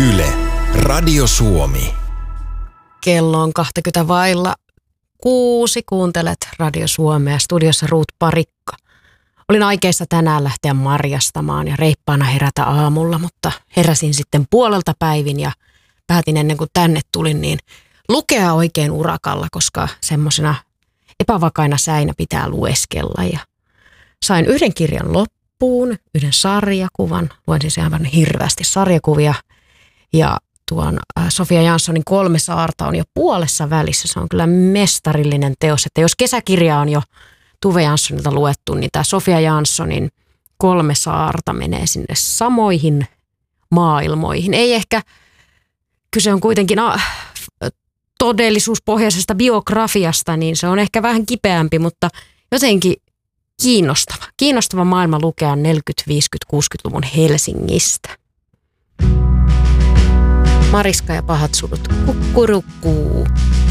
Yle, Radio Suomi. Kello on 20 vailla 6. Kuuntelet Radio Suomea. Studiossa Ruut Parikka. Olin aikeissa tänään lähteä marjastamaan ja reippaana herätä aamulla, mutta heräsin sitten puolelta päivin ja päätin ennen kuin tänne tulin, niin lukea oikein urakalla, koska semmoisena epävakaina säinä pitää lueskella. Ja sain yhden kirjan loppuun, yhden sarjakuvan. Luen siis aivan hirveästi sarjakuvia. Ja tuon Sofia Janssonin 3 saarta on jo puolessa välissä. Se on kyllä mestarillinen teos. Että jos kesäkirja on jo Tove Janssonilta luettu, niin tämä Sofia Janssonin 3 saarta menee sinne samoihin maailmoihin. Ei ehkä, kyse on kuitenkin todellisuuspohjaisesta biografiasta, niin se on ehkä vähän kipeämpi, mutta jotenkin kiinnostava. Kiinnostava maailma lukea 40-, 50-, 60-luvun Helsingistä. Mariska ja pahat sudut, kukkurukkuu.